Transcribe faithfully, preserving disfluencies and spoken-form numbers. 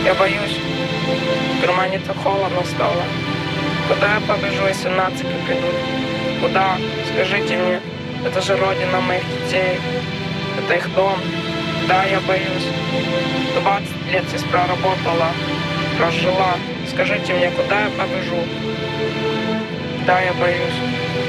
Я боюсь, в кармане так холодно стало. Куда я побежу, если нацики придут? Куда? Скажите мне, это же родина моих детей. Это их дом. Да, я боюсь. двадцать лет здесь проработала, прожила. Скажите мне, куда я побежу? Да, я боюсь.